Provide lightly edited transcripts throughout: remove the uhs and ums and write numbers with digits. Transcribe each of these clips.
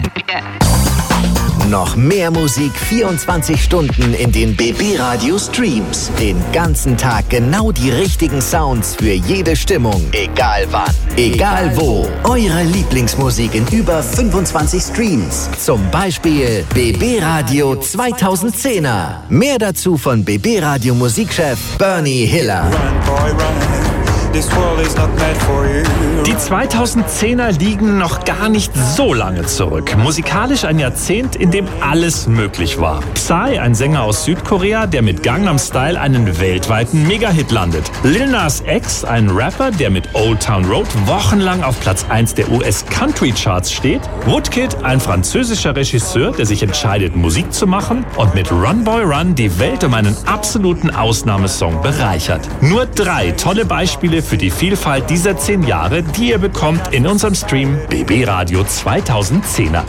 Noch mehr Musik 24 Stunden in den BB Radio Streams. Den ganzen Tag genau die richtigen Sounds für jede Stimmung. Egal wann, egal wo. Eure Lieblingsmusik in über 25 Streams. Zum Beispiel BB Radio 2010er. Mehr dazu von BB Radio Musikchef Bernie Hiller. Die 2010er liegen noch gar nicht so lange zurück. Musikalisch ein Jahrzehnt, in dem alles möglich war. Psy, ein Sänger aus Südkorea, der mit Gangnam Style einen weltweiten Megahit landet. Lil Nas X, ein Rapper, der mit Old Town Road wochenlang auf Platz 1 der US-Country-Charts steht. Woodkid, ein französischer Regisseur, der sich entscheidet, Musik zu machen und mit Run Boy Run die Welt um einen absoluten Ausnahmesong bereichert. Nur 3 tolle Beispiele für die Vielfalt dieser 10 Jahre, die ihr bekommt in unserem Stream BB Radio 2010er.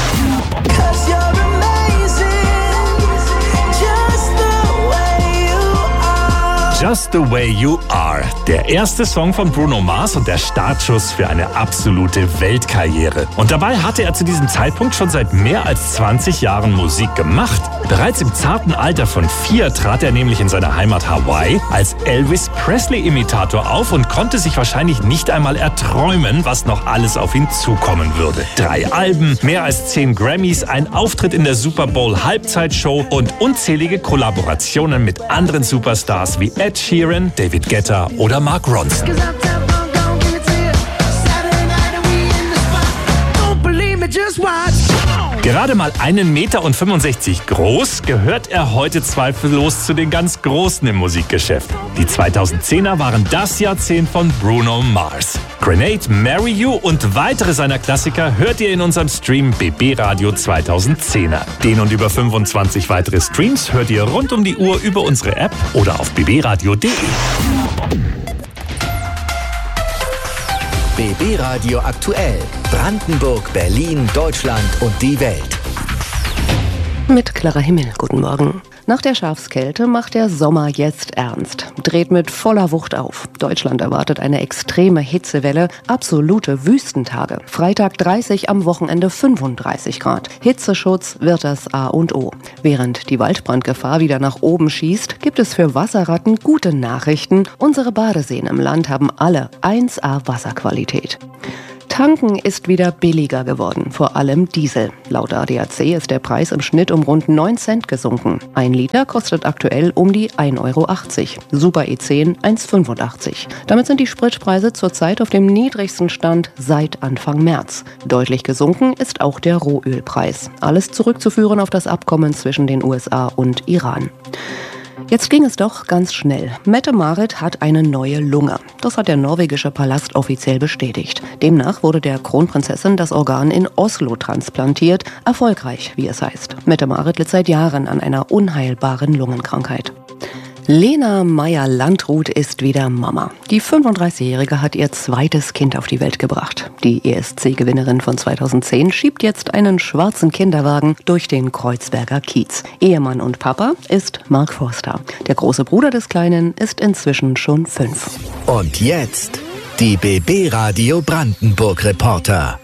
Just the Way You Are. Der erste Song von Bruno Mars und der Startschuss für eine absolute Weltkarriere. Und dabei hatte er zu diesem Zeitpunkt schon seit mehr als 20 Jahren Musik gemacht. Bereits im zarten Alter von 4 trat er nämlich in seiner Heimat Hawaii als Elvis Presley-Imitator auf und konnte sich wahrscheinlich nicht einmal erträumen, was noch alles auf ihn zukommen würde. 3 Alben, mehr als 10 Grammys, ein Auftritt in der Super Bowl Halbzeitshow und unzählige Kollaborationen mit anderen Superstars wie Ed Sheeran, David Guetta oder Mark Ronson. Gerade mal 1,65 Meter groß, gehört er heute zweifellos zu den ganz Großen im Musikgeschäft. Die 2010er waren das Jahrzehnt von Bruno Mars. Grenade, Marry You und weitere seiner Klassiker hört ihr in unserem Stream BB Radio 2010er. Den und über 25 weitere Streams hört ihr rund um die Uhr über unsere App oder auf bbradio.de. BB Radio aktuell. Brandenburg, Berlin, Deutschland und die Welt. Mit Clara Himmel, guten Morgen. Nach der Schafskälte macht der Sommer jetzt ernst, dreht mit voller Wucht auf. Deutschland erwartet eine extreme Hitzewelle, absolute Wüstentage. Freitag 30, am Wochenende 35 Grad. Hitzeschutz wird das A und O. Während die Waldbrandgefahr wieder nach oben schießt, gibt es für Wasserratten gute Nachrichten. Unsere Badeseen im Land haben alle 1A Wasserqualität. Tanken ist wieder billiger geworden, vor allem Diesel. Laut ADAC ist der Preis im Schnitt um rund 9 Cent gesunken. 1 Liter kostet aktuell um die 1,80 Euro. Super E10 1,85. Damit sind die Spritpreise zurzeit auf dem niedrigsten Stand seit Anfang März. Deutlich gesunken ist auch der Rohölpreis. Alles zurückzuführen auf das Abkommen zwischen den USA und Iran. Jetzt ging es doch ganz schnell. Mette-Marit hat eine neue Lunge. Das hat der norwegische Palast offiziell bestätigt. Demnach wurde der Kronprinzessin das Organ in Oslo transplantiert. Erfolgreich, wie es heißt. Mette-Marit litt seit Jahren an einer unheilbaren Lungenkrankheit. Lena Meyer-Landrut ist wieder Mama. Die 35-Jährige hat ihr zweites Kind auf die Welt gebracht. Die ESC-Gewinnerin von 2010 schiebt jetzt einen schwarzen Kinderwagen durch den Kreuzberger Kiez. Ehemann und Papa ist Mark Forster. Der große Bruder des Kleinen ist inzwischen schon 5. Und jetzt die BB Radio Brandenburg Reporter.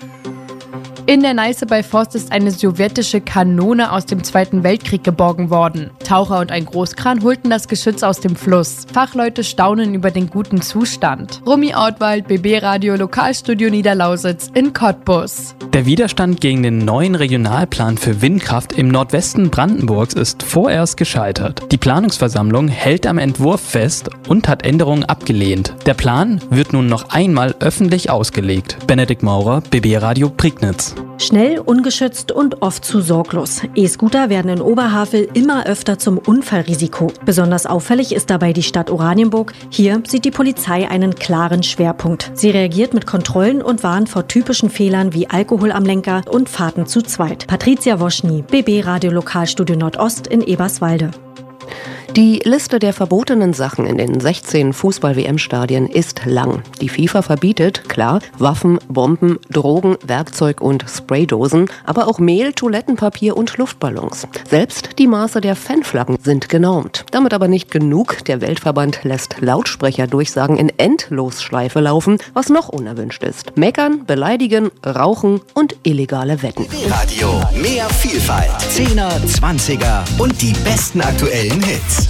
In der Neiße bei Forst ist eine sowjetische Kanone aus dem Zweiten Weltkrieg geborgen worden. Taucher und ein Großkran holten das Geschütz aus dem Fluss. Fachleute staunen über den guten Zustand. Rumi Ortwald, BB Radio Lokalstudio Niederlausitz in Cottbus. Der Widerstand gegen den neuen Regionalplan für Windkraft im Nordwesten Brandenburgs ist vorerst gescheitert. Die Planungsversammlung hält am Entwurf fest und hat Änderungen abgelehnt. Der Plan wird nun noch einmal öffentlich ausgelegt. Benedikt Maurer, BB Radio Prignitz. Schnell, ungeschützt und oft zu sorglos. E-Scooter werden in Oberhavel immer öfter zum Unfallrisiko. Besonders auffällig ist dabei die Stadt Oranienburg. Hier sieht die Polizei einen klaren Schwerpunkt. Sie reagiert mit Kontrollen und warnt vor typischen Fehlern wie Alkohol am Lenker und Fahrten zu zweit. Patricia Woschny, BB Radio Lokalstudio Nordost in Eberswalde. Die Liste der verbotenen Sachen in den 16 Fußball-WM-Stadien ist lang. Die FIFA verbietet, klar, Waffen, Bomben, Drogen, Werkzeug und Spraydosen, aber auch Mehl, Toilettenpapier und Luftballons. Selbst die Maße der Fanflaggen sind genormt. Damit aber nicht genug. Der Weltverband lässt Lautsprecherdurchsagen in Endlosschleife laufen, was noch unerwünscht ist. Meckern, beleidigen, rauchen und illegale Wetten. Radio, mehr Vielfalt. 10er, 20er und die besten aktuellen Hits.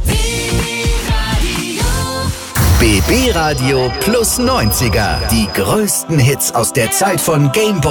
BB Radio plus 90er. Die größten Hits aus der Zeit von Game Boy.